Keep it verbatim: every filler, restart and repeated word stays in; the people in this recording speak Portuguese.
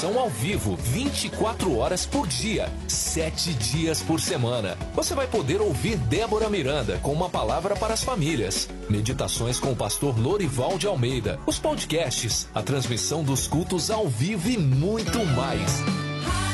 transmissão ao vivo, vinte e quatro horas por dia, sete dias por semana. Você vai poder ouvir Débora Miranda com uma palavra para as famílias, meditações com o pastor Lorival de Almeida, os podcasts, a transmissão dos cultos ao vivo e muito mais.